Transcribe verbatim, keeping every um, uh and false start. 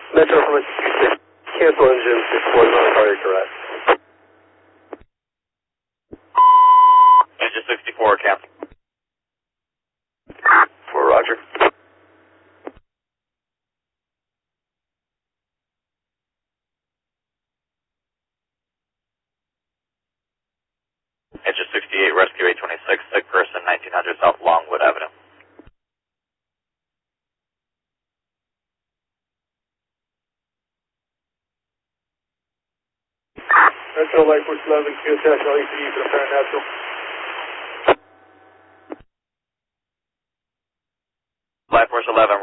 Metro from a cancel engine, six four is on cardiac arrest. Engine sixty-four, cancel. For Roger. Engine sixty-eight, rescue eight twenty-six, sick person, nineteen hundred South Longwood Avenue. Metro Light Force eleven, Q S L E C D for the paranatural. Light Force eleven,